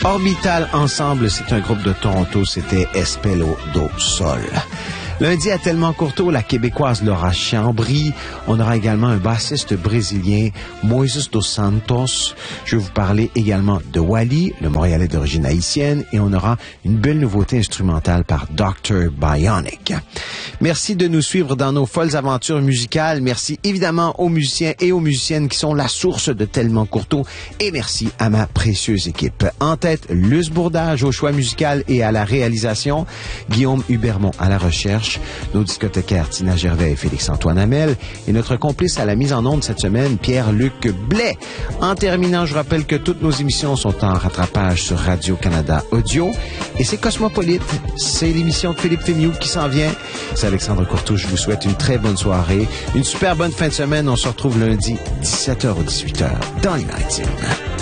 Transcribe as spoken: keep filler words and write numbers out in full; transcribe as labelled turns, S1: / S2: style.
S1: Orbital Ensemble, c'est un groupe de Toronto, c'était Espelho do Sol. Lundi, à Tellement Courteau, la Québécoise Laura Chambry. On aura également un bassiste brésilien, Moises dos Santos. Je vais vous parler également de Wally, le Montréalais d'origine haïtienne, et on aura une belle nouveauté instrumentale par docteur Bionic. Merci de nous suivre dans nos folles aventures musicales. Merci évidemment aux musiciens et aux musiciennes qui sont la source de Tellement Courteau. Et merci à ma précieuse équipe. En tête, Luce Bourdage au choix musical et à la réalisation, Guillaume Hubermont à la recherche, nos discothécaires Tina Gervais et Félix-Antoine Hamel, et notre complice à la mise en onde cette semaine, Pierre-Luc Blais. En terminant, je rappelle que toutes nos émissions sont en rattrapage sur Radio-Canada Audio, et c'est Cosmopolite, c'est l'émission de Philippe Fémiou qui s'en vient. C'est Alexandre Courtois, je vous souhaite une très bonne soirée, une super bonne fin de semaine. On se retrouve lundi, dix-sept heures ou dix-huit heures, dans les Maritimes.